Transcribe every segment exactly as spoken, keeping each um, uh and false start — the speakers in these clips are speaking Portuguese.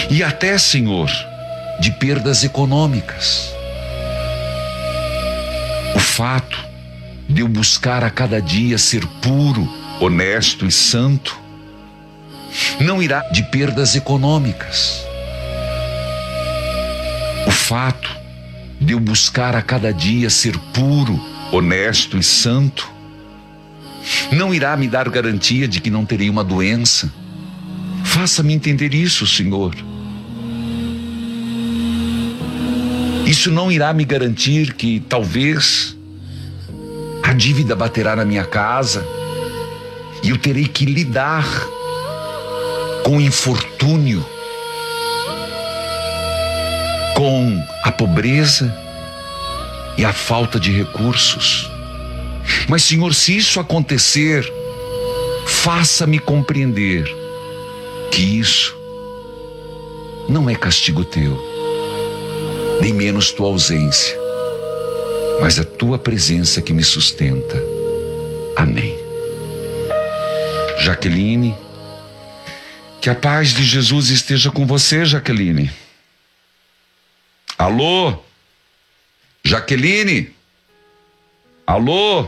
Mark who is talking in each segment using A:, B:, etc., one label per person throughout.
A: e até, Senhor, de perdas econômicas. O fato de eu buscar a cada dia ser puro, honesto e santo não irá de perdas econômicas. O fato de eu buscar a cada dia ser puro, honesto e santo não irá me dar garantia de que não terei uma doença. Faça-me entender isso, Senhor. Isso não irá me garantir que talvez a dívida baterá na minha casa e eu terei que lidar com o infortúnio, com a pobreza e a falta de recursos. Mas, Senhor, se isso acontecer, faça-me compreender que isso não é castigo teu, nem menos tua ausência, mas a tua presença que me sustenta. Amém. Jaqueline, que a paz de Jesus esteja com você, Jaqueline. Alô? Jaqueline? Alô?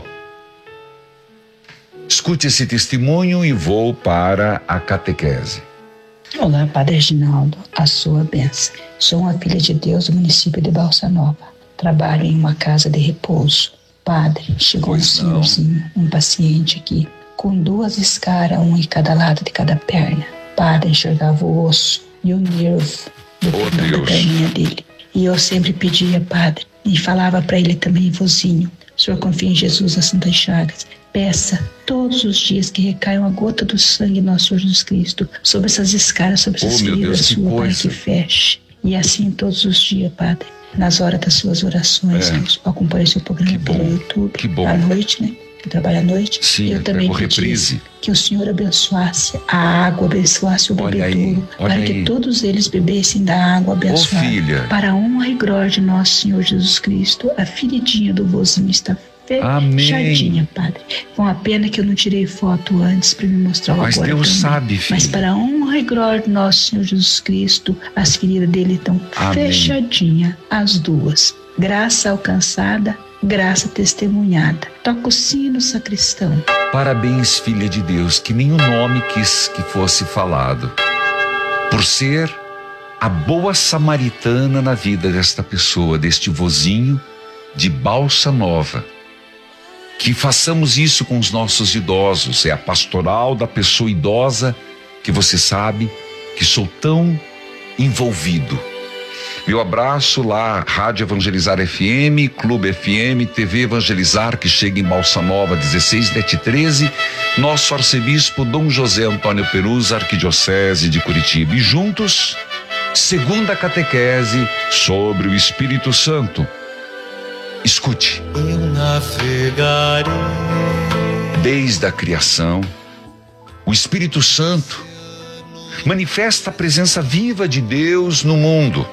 A: Escute esse testemunho e vou para a catequese.
B: Olá, Padre Reginaldo, a sua bênção. Sou uma filha de Deus do município de Balsa Nova. Trabalho em uma casa de repouso. Padre, chegou um senhorzinho, um paciente aqui, com duas escaras, um em cada lado de cada perna. Padre, enxergava o osso e o nervo do
A: Oh,
B: da perninha dele. E eu sempre pedia, Padre, e falava para ele também, vozinho, o senhor confia em Jesus, as Santas Chagas. Peça todos os dias que recaia uma gota do sangue de nosso Senhor Jesus Cristo sobre essas escaras, sobre essas
A: Oh, meu
B: feridas
A: Deus, que
B: suas, para
A: coisa.
B: que feche. E assim todos os dias, Padre, nas horas das suas orações,
A: É.
B: eu acompanho seu programa
A: Que
B: pelo
A: bom,
B: YouTube,
A: que bom.
B: à noite, né? Eu trabalho à noite.
A: Sim,
B: eu também
A: pego reprise.
B: pedi que o Senhor abençoasse a água, abençoasse o
A: Olha aí,
B: bebedouro,
A: olha
B: para
A: aí.
B: que todos eles bebessem da água abençoada.
A: filha.
B: Para a honra e glória de nosso Senhor Jesus Cristo, a feridinha do vozinho está fechadinha, Padre. Com a pena que eu não tirei foto antes para me mostrar o
A: Mas
B: agora
A: Deus
B: também.
A: sabe, filha.
B: Mas para a honra e glória de nosso Senhor Jesus Cristo, as feridas dele estão
A: Amém.
B: fechadinhas, as duas. Graça alcançada, graça testemunhada. Toca o sino, sacristão.
A: Parabéns, filha de Deus, que nenhum nome quis que fosse falado, por ser a boa samaritana na vida desta pessoa, deste vozinho de Balsa Nova. Que façamos isso com os nossos idosos. É a pastoral da pessoa idosa que você sabe que sou tão envolvido. Meu abraço lá, Rádio Evangelizar F M, Clube F M, T V Evangelizar, que chega em Balsa Nova, dezesseis net treze, nosso arcebispo Dom José Antônio Perusa, Arquidiocese de Curitiba. E juntos, segunda catequese sobre o Espírito Santo. Escute.
C: Eu navegarei.
A: Desde a criação, o Espírito Santo manifesta a presença viva de Deus no mundo.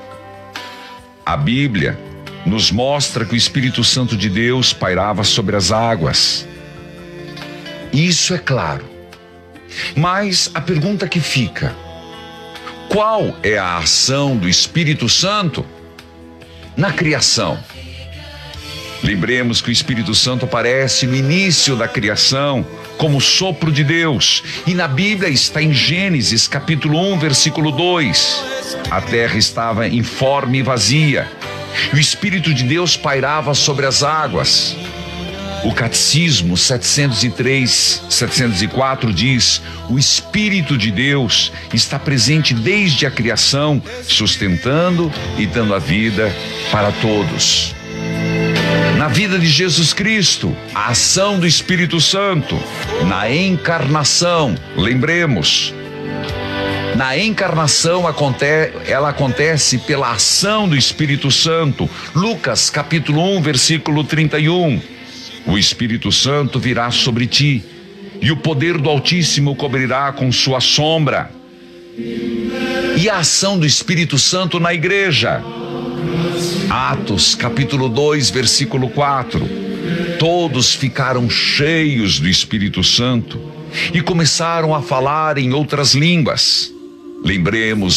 A: A Bíblia nos mostra que o Espírito Santo de Deus pairava sobre as águas. Isso é claro. Mas a pergunta que fica: qual é a ação do Espírito Santo na criação? Lembremos que o Espírito Santo aparece no início da criação como sopro de Deus. E na Bíblia está em Gênesis capítulo um, versículo dois. A terra estava informe e vazia. E o Espírito de Deus pairava sobre as águas. O Catecismo setecentos e três, setecentos e quatro diz: o Espírito de Deus está presente desde a criação, sustentando e dando a vida para todos. Na vida de Jesus Cristo, a ação do Espírito Santo. Na encarnação, lembremos, na encarnação ela acontece pela ação do Espírito Santo. Lucas capítulo um, versículo trinta e um. O Espírito Santo virá sobre ti, e o poder do Altíssimo cobrirá com sua sombra. E a ação do Espírito Santo na igreja. Atos capítulo dois, versículo quatro. Todos ficaram cheios do Espírito Santo e começaram a falar em outras línguas. Lembremos